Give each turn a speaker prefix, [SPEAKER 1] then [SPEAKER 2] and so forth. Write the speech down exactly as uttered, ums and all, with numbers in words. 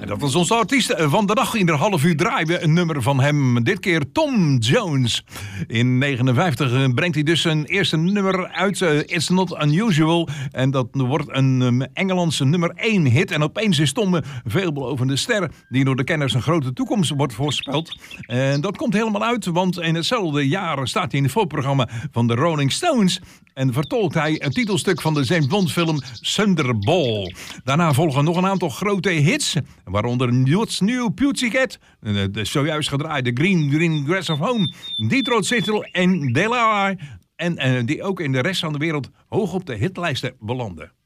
[SPEAKER 1] Dat was onze artiest van de dag. In de half uur draaien we een nummer van hem. Dit keer Tom Jones. In negenenvijftig brengt hij dus zijn eerste nummer uit. Uh, It's Not Unusual. En dat wordt een um, Engelandse nummer één hit. En opeens is Tom een veelbelovende ster die door de kenners een grote toekomst wordt voorspeld. En dat komt helemaal uit, want in hetzelfde jaar staat hij in het voorprogramma van de Rolling Stones. En vertolkt hij een titelstuk van de James Bond film Thunderball. Daarna volgen nog een aantal grote hits. Waaronder What's New Pussycat. De zojuist gedraaide Green Green Grass of Home. Detroit City en Delaware. En, en die ook in de rest van de wereld hoog op de hitlijsten belanden.